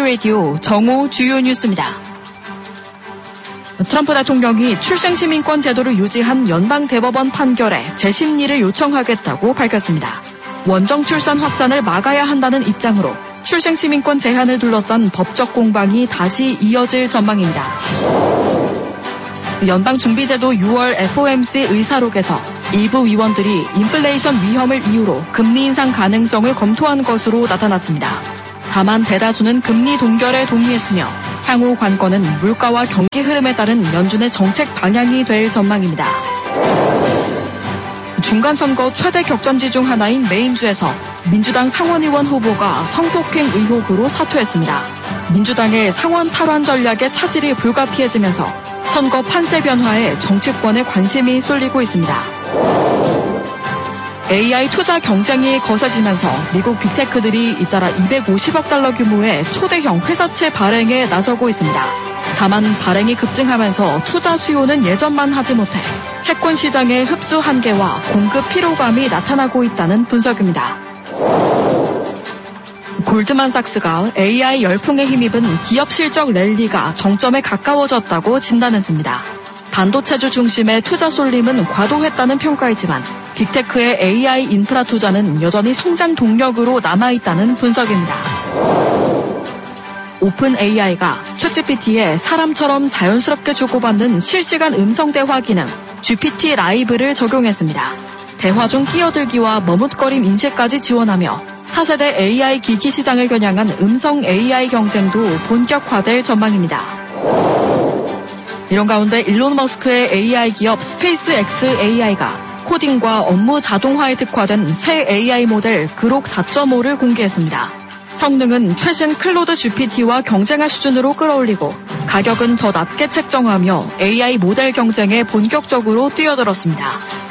라디오 정오 주요 뉴스입니다. 트럼프 대통령이 출생시민권 제도를 유지한 연방대법원 판결에 재심리를 요청하겠다고 밝혔습니다. 원정 출산 확산을 막아야 한다는 입장으로 출생시민권 제한을 둘러싼 법적 공방이 다시 이어질 전망입니다. 연방준비제도 6월 FOMC 의사록에서 일부 위원들이 인플레이션 위험을 이유로 금리 인상 가능성을 검토한 것으로 나타났습니다. 다만 대다수는 금리 동결에 동의했으며 향후 관건은 물가와 경기 흐름에 따른 연준의 정책 방향이 될 전망입니다. 중간선거 최대 격전지 중 하나인 메인주에서 민주당 상원의원 후보가 성폭행 의혹으로 사퇴했습니다. 민주당의 상원 탈환 전략의 차질이 불가피해지면서 선거 판세 변화에 정치권에 관심이 쏠리고 있습니다. AI 투자 경쟁이 거세지면서 미국 빅테크들이 잇따라 250억 달러 규모의 초대형 회사채 발행에 나서고 있습니다. 다만 발행이 급증하면서 투자 수요는 예전만 하지 못해 채권 시장의 흡수 한계와 공급 피로감이 나타나고 있다는 분석입니다. 골드만삭스가 AI 열풍에 힘입은 기업 실적 랠리가 정점에 가까워졌다고 진단했습니다. 반도체주 중심의 투자 쏠림은 과도했다는 평가이지만 빅테크의 AI 인프라 투자는 여전히 성장 동력으로 남아있다는 분석입니다. 오픈 AI가 챗GPT에 사람처럼 자연스럽게 주고받는 실시간 음성 대화 기능 GPT 라이브를 적용했습니다. 대화 중 끼어들기와 머뭇거림 인식까지 지원하며 4세대 AI 기기 시장을 겨냥한 음성 AI 경쟁도 본격화될 전망입니다. 이런 가운데 일론 머스크의 AI 기업 스페이스X AI가 코딩과 업무 자동화에 특화된 새 AI 모델 그록 4.5를 공개했습니다. 성능은 최신 클로드 GPT와 경쟁할 수준으로 끌어올리고 가격은 더 낮게 책정하며 AI 모델 경쟁에 본격적으로 뛰어들었습니다.